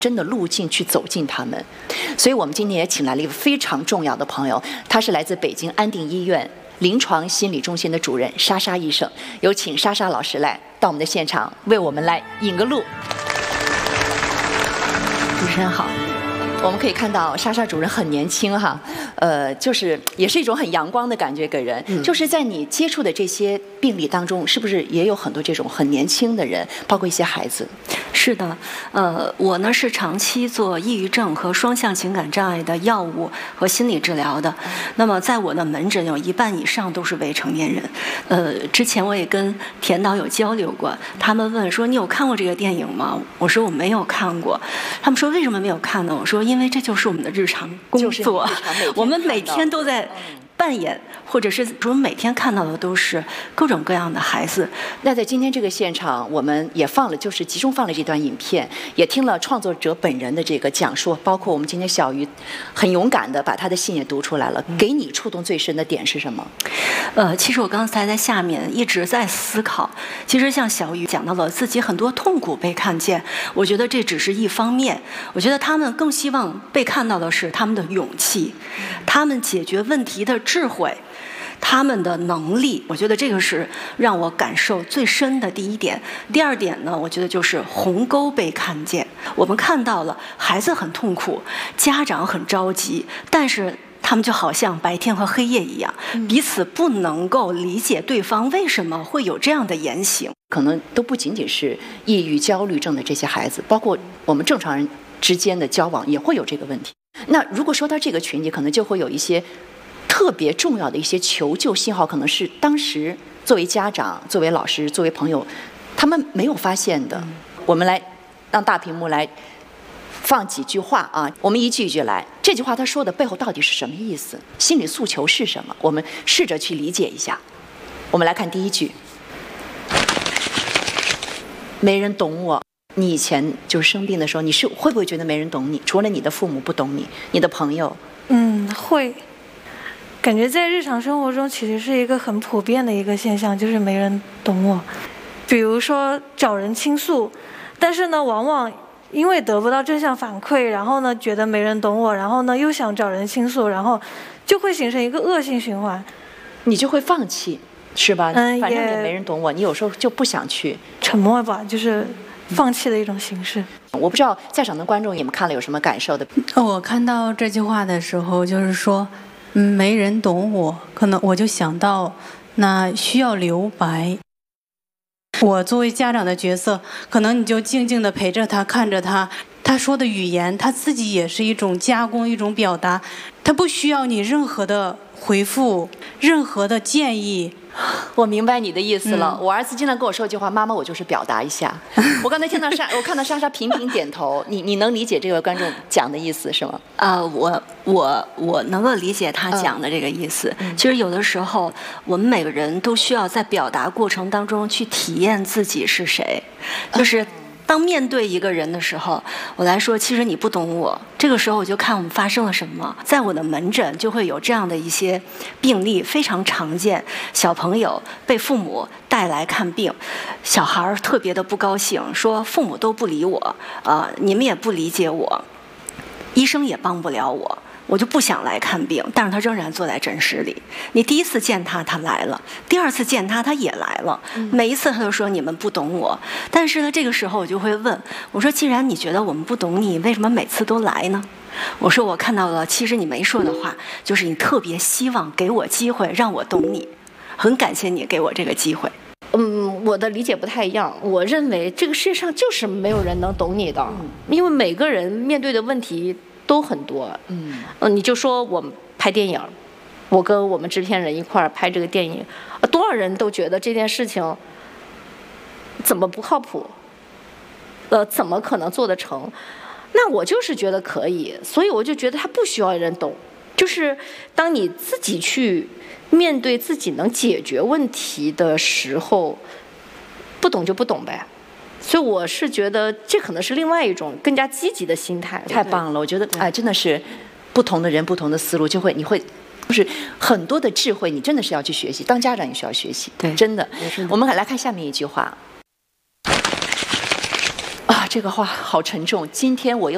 真的路径去走进他们。所以我们今天也请来了一个非常重要的朋友，他是来自北京安定医院临床心理中心的主任莎莎医生。有请莎莎老师来到我们的现场，为我们来引个路。主持人好。我们可以看到莎莎主任很年轻哈，就是也是一种很阳光的感觉给人。就是在你接触的这些病例当中，是不是也有很多这种很年轻的人，包括一些孩子？ 是的，我呢是长期做抑郁症和双向情感障碍的药物和心理治疗的。那么在我的门诊有一半以上都是未成年人。之前我也跟田导有交流过，他们问说你有看过这个电影吗？我说我没有看过。他们说为什么没有看呢？我说因为这就是我们的日常工作，我们每天都在扮演，或者是我们每天看到的都是各种各样的孩子。 那在今天这个现场，我们也放了，就是集中放了这段影片，也听了创作者本人的这个讲述，包括我们今天小鱼很勇敢的把他的信也读出来了。给你触动最深的点是什么？ 其实我刚才在下面一直在思考，其实像小鱼讲到了自己很多痛苦被看见，我觉得这只是一方面，我觉得他们更希望被看到的是他们的勇气，他们解决问题的智慧，他们的能力。我觉得这个是让我感受最深的第一点。第二点呢，我觉得就是鸿沟被看见。我们看到了孩子很痛苦，家长很着急，但是他们就好像白天和黑夜一样，彼此不能够理解对方为什么会有这样的言行。 可能都不仅仅是抑郁焦虑症的这些孩子，包括我们正常人之间的交往也会有这个问题。那如果说到这个群体，可能就会有一些特别重要的一些求救信号，可能是当时作为家长、作为老师、作为朋友，他们没有发现的。我们来让大屏幕来放几句话啊，我们一句一句来。这句话他说的背后到底是什么意思？心理诉求是什么？我们试着去理解一下。我们来看第一句：没人懂我。你以前就是生病的时候，你是会不会觉得没人懂你？除了你的父母不懂你，你的朋友？ 会。感觉在日常生活中其实是一个很普遍的一个现象，就是没人懂我。比如说找人倾诉，但是呢，往往因为得不到正向反馈，然后呢觉得没人懂我，然后呢又想找人倾诉，然后就会形成一个恶性循环。 你就会放弃，是吧？反正也没人懂我，你有时候就不想去沉默吧，就是放弃的一种形式。 我不知道在场的观众你们看了有什么感受的？ 我看到这句话的时候，就是说没人懂我，可能我就想到那需要留白。我作为家长的角色，可能你就静静地陪着他，看着他，他说的语言他自己也是一种加工，一种表达，他不需要你任何的回复，任何的建议。 我明白你的意思了。我儿子经常跟我说一句话：“妈妈，我就是表达一下。”我刚才听到我看到莎莎频频点头。你能理解这位观众讲的意思是吗？ 我能够理解他讲的这个意思。其实有的时候，我们每个人都需要在表达过程当中去体验自己是谁，就是当面对一个人的时候，我来说，其实你不懂我。这个时候我就看我们发生了什么。在我的门诊就会有这样的一些病例，非常常见。小朋友被父母带来看病，小孩特别的不高兴，说父母都不理我，你们也不理解我，医生也帮不了我。我就不想来看病，但是他仍然坐在诊室里。你第一次见他，他来了；第二次见他，他也来了。每一次他都说你们不懂我。但是呢，这个时候我就会问，我说既然你觉得我们不懂你，为什么每次都来呢？我说我看到了，其实你没说的话，就是你特别希望给我机会让我懂你，很感谢你给我这个机会。 我的理解不太一样。我认为这个世界上就是没有人能懂你的，因为每个人面对的问题都很多。你就说我们拍电影，我跟我们制片人一块儿拍这个电影，多少人都觉得这件事情怎么不靠谱，怎么可能做得成？那我就是觉得可以，所以我就觉得他不需要人懂，就是当你自己去面对自己能解决问题的时候，不懂就不懂呗。所以我是觉得这可能是另外一种更加积极的心态。 太棒了，我觉得真的是不同的人不同的思路，你会就是很多的智慧，你真的是要去学习，当家长也需要学习。 对， 真的。我们来看下面一句话。这个话好沉重。今天我又